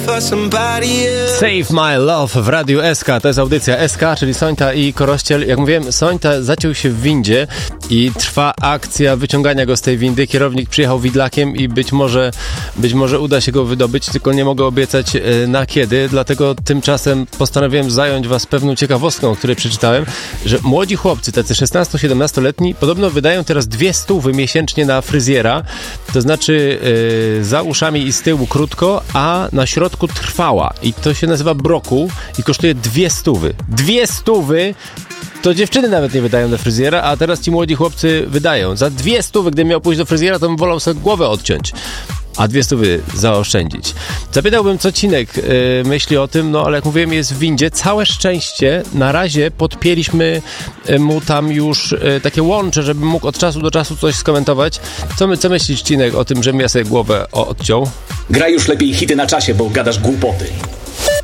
Save My Love w Radiu SK, to jest audycja SK, czyli Sońta i Korościel. Jak mówiłem, Sońta zaciął się w windzie i trwa akcja wyciągania go z tej windy. Kierownik przyjechał widlakiem i być może uda się go wydobyć, tylko nie mogę obiecać na kiedy, dlatego tymczasem postanowiłem zająć was pewną ciekawostką, o której przeczytałem, że młodzi chłopcy, tacy 16-17-letni, podobno wydają teraz 200 miesięcznie na fryzjera, to znaczy za uszami i z tyłu krótko, a na środku trwała i to się nazywa brokuł i kosztuje 200. 200 to dziewczyny nawet nie wydają na fryzjera, a teraz ci młodzi chłopcy wydają. Za 200, gdybym miał pójść do fryzjera, to bym wolał sobie głowę odciąć, a 200 zaoszczędzić. Zapytałbym, co Cinek myśli o tym, no ale jak mówiłem, jest w windzie. Całe szczęście, na razie podpięliśmy mu tam już takie łącze, żeby mógł od czasu do czasu coś skomentować. Co myślisz, Cinek, o tym, żebym ja sobie głowę odciął? Graj już lepiej hity na czasie, bo gadasz głupoty.